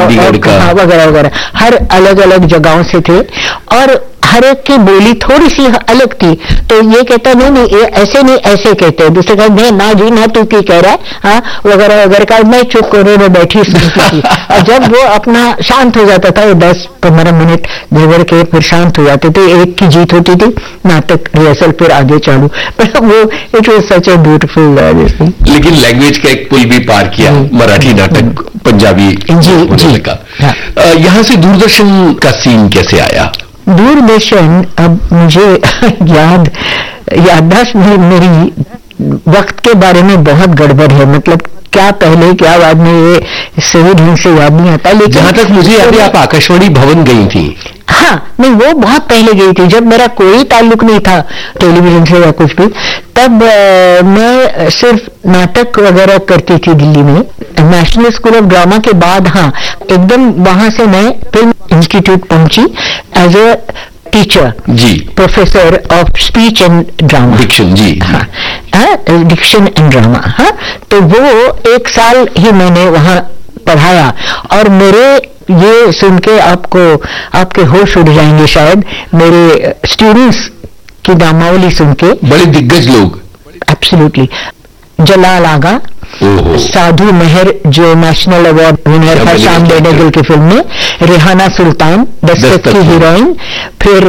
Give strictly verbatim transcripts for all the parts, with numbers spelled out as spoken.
हाँ, वगैरह वगैरह, हर अलग अलग जगहों से थे और हर एक की बोली थोड़ी सी अलग थी। तो ये कहता नहीं नहीं ये ऐसे नहीं ऐसे कहते हैं, दूसरे कहते नहीं ना जी ना तू की कह रहा है, हाँ वगैरह वगैरह का। मैं चुप कोने में बैठी सुनती थी और जब वो अपना शांत हो जाता था, वो दस पंद्रह मिनट देवर के फिर शांत हो जाते थे, एक की जीत होती थी, नाटक रिहर्सल फिर आगे चालू। पर वो it was such a beautiful. लेकिन लैंग्वेज का एक पुल भी पार किया, मराठी नाटक पंजाबी जी जी का। यहाँ से दूरदर्शन का सीन कैसे आया? दूरदर्शन, अब मुझे याद याददाश्त में मेरी वक्त के बारे में बहुत गड़बड़ है, मतलब क्या पहले क्या बाद में ये सही ढंग से याद नहीं आता। लेकिन जहां तक मुझे याद है आप आकाशवाणी भवन गई थी। हाँ नहीं, वो बहुत पहले गई थी जब मेरा कोई ताल्लुक नहीं था टेलीविजन से या कुछ भी। तब आ, मैं सिर्फ नाटक वगैरह करती थी दिल्ली में, नेशनल स्कूल ऑफ ड्रामा के बाद। हाँ एकदम वहां से मैं फिल्म इंस्टीट्यूट पहुंची as a teacher ji, professor of speech and drama, Dickson जी, हाँ डिक्शन एंड ड्रामा। हाँ तो वो एक साल ही मैंने वहां पढ़ाया और मेरे ये सुन के आपको आपके होश उड़ जाएंगे शायद, मेरे स्टूडेंट्स की नामावली सुन के। बड़े दिग्गज लोग, एब्सोल्युटली। जलाल आगा, साधु मेहर जो नेशनल अवार्ड विनर था श्याम बेनेगल की फिल्म में, रेहाना सुल्तान दस्तक की हीरोइन, फिर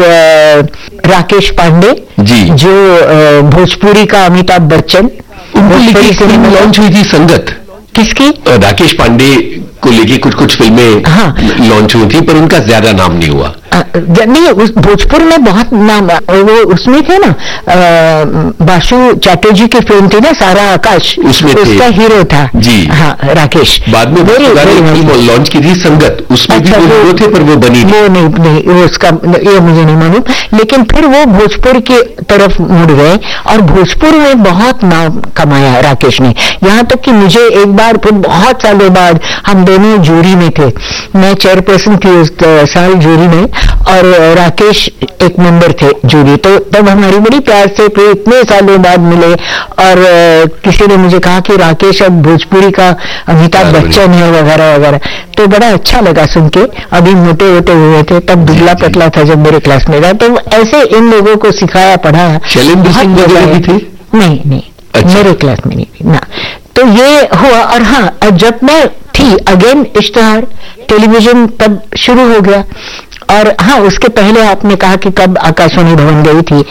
राकेश पांडे जी जो भोजपुरी का अमिताभ बच्चन। भोजपुरी फिल्म लॉन्च हुई थी संगत किसकी? राकेश पांडे को लेके कुछ कुछ फिल्में हाँ लॉन्च हुई थी, पर उनका ज्यादा नाम नहीं हुआ। आ, नहीं, उस भोजपुर में बहुत नाम, वो उसमें थे ना बासु चैटर्जी की फिल्म थी ना सारा आकाश, उसमें उसका हीरो था जी हाँ राकेश। बाद में फिल्म लॉन्च की थी संगत, उसमें अच्छा, भी वो हीरो थे पर वो बनी वो नहीं, नहीं वो उसका ये मुझे नहीं मालूम। लेकिन फिर वो भोजपुर की तरफ मुड़ गए और भोजपुर में बहुत नाम कमाया राकेश ने, यहाँ तक कि मुझे एक बार फिर बहुत सालों बाद हम दोनों जूरी में थे, मैं चेयरपर्सन थी उस साल जूरी में और राकेश एक मेंबर थे जूरी। तो तब हमारी बड़ी प्यार से फिर इतने सालों बाद मिले और किसी ने मुझे कहा कि राकेश अब भोजपुरी का अमिताभ बच्चन है वगैरह वगैरह, तो बड़ा अच्छा लगा सुन के। अभी मोटे मोटे हुए थे, तब दुबला पतला था जब मेरे क्लास में था। तो ऐसे इन लोगों को सिखाया पढ़ाया। भी थे? नहीं नहीं अच्छा। मेरे क्लास में नहीं थी ना। तो ये हुआ और हाँ जब मैं थी अगेन इश्तिहार टेलीविजन तब शुरू हो गया। और हाँ उसके पहले आपने कहा कि कब आकाशवाणी भवन गई थी,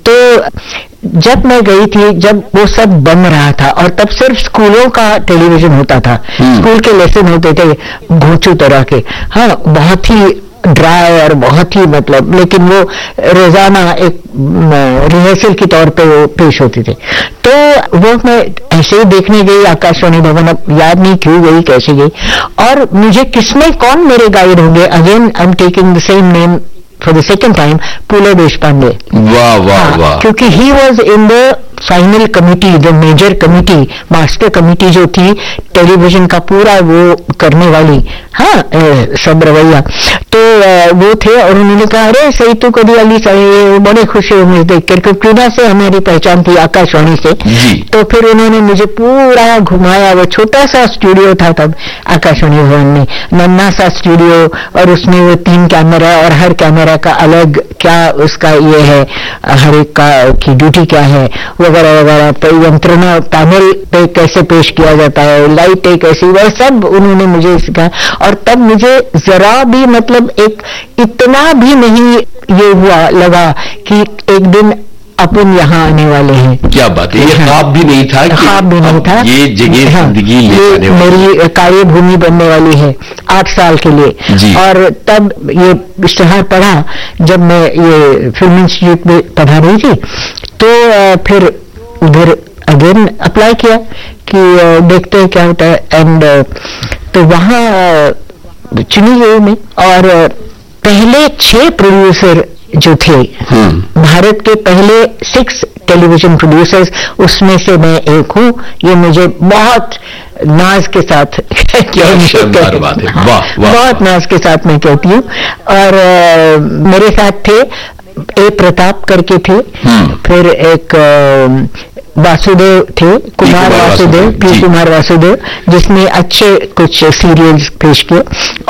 तो जब मैं गई थी जब वो सब बन रहा था और तब सिर्फ स्कूलों का टेलीविजन होता था, स्कूल के लेसन होते थे घोंचू तरह के, हाँ बहुत ही ड्राई और बहुत ही मतलब, लेकिन वो रोजाना एक रिहर्सल के तौर पे वो पेश होते थे। तो वो मैं ऐसे ही देखने गई आकाशवाणी भवन, अब याद नहीं क्यों गई कैसे गई, और मुझे किसमें कौन मेरे गाइड होंगे, again I am taking the same name for the second time, पुले देशपांडे। वाह वाह वाह। क्योंकि he was in the final committee, the major committee, master committee जो थी टेलीविजन का पूरा वो करने वाली, हाँ सब रवैया, तो वो थे। और उन्होंने कहा अरे सही तो कभी अली सही, बड़े खुशी हुए देख कर, क्योंकि से हमारी पहचान थी आकाशवाणी से। तो फिर उन्होंने मुझे पूरा घुमाया, वो छोटा सा स्टूडियो था तब आकाशवाणी भवन में, नन्ना सा स्टूडियो, और उसमें वो तीन कैमरा और हर कैमरा का अलग क्या उसका ये है, हर एक का की ड्यूटी क्या है वगैरह वगैरह, तो यंत्रणा पैनल पे कैसे पेश किया जाता है, लाइट एक ऐसी, वह सब उन्होंने मुझे सिखाया। और तब मुझे जरा भी मतलब एक इतना भी नहीं ये हुआ लगा कि एक दिन अपन यहाँ आने वाले हैं। क्या बात है, ये ख्वाब भी नहीं था कि ख्वाब भी नहीं था, ये जगह जिंदगी ले जाने वाली, मेरी कार्यभूमि बनने वाली है आठ साल के लिए। और तब ये इश्तिहार पढ़ा जब मैं ये फिल्म इंस्टीट्यूट में पढ़ा रही थी, तो फिर उधर अगेन अप्लाई किया कि देखते हैं क्या होता है, एंड तो वहाँ चुनी गई मैं। और पहले छह प्रोड्यूसर जो थे भारत के, पहले सिक्स टेलीविजन प्रोड्यूसर्स, उसमें से मैं एक हूँ। ये मुझे बहुत नाज के साथ शानदार बात है, वाह वाह, बहुत नाज के साथ मैं कहती हूँ। और आ, मेरे साथ थे ए प्रताप करके थे, फिर एक आ, वासुदेव थे, कुमार वासुदेव, पी कुमार वासुदेव, जिसने अच्छे कुछ सीरियल्स पेश किए।